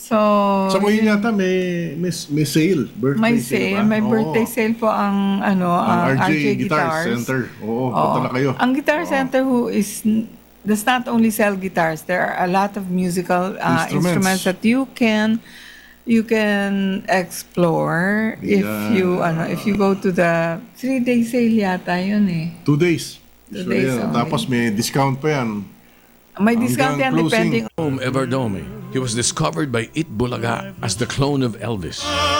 So, Sa ngayon yata may sale, birthday may sale, sale, ba? may birthday Oo. sale po ang Ang RJ RJ Guitar Guitars. Center. Oo, Oo. punta na kayo. Ang Guitar Oo. Center does not only sell guitars. There are a lot of musical instruments that you can explore if you go to the 3-day sale yata yun eh. 2 days. 2 Usually, days only. tapos may discount pa yan. May discount yan Hanggang closing. depending. Jerome Everdome. He was discovered by It Bulaga as the clone of Elvis.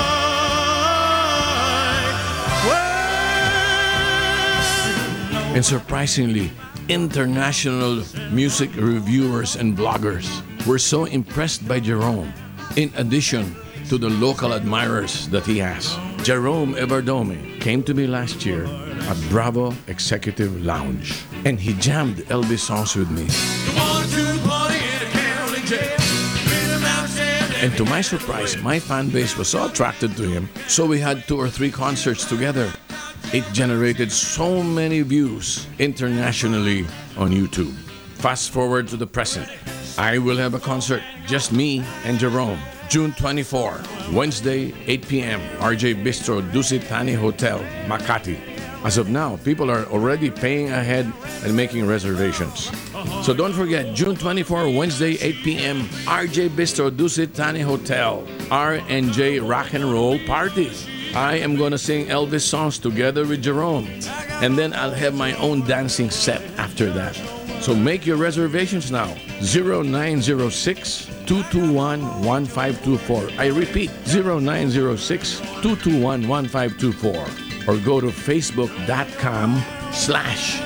And surprisingly, international music reviewers and bloggers were so impressed by Jerome, in addition to the local admirers that he has. Jerome Everdome came to me last year at Bravo Executive Lounge, and he jammed Elvis songs with me. And to my surprise, my fan base was so attracted to him, so we had 2 or 3 concerts together. It generated so many views internationally on YouTube. Fast forward to the present. I will have a concert, just me and Jerome, June 24, Wednesday, 8 p.m., RJ Bistro, Dusit Thani Hotel, Makati. As of now, people are already paying ahead and making reservations. So don't forget, June 24, Wednesday, 8 p.m., RJ Bistro, Dusit Thani Hotel, R&J Rock and Roll Party. I am going to sing Elvis songs together with Jerome. And then I'll have my own dancing set after that. So make your reservations now. 0906-221-1524. I repeat, 0906-221-1524. Or go to facebook.com/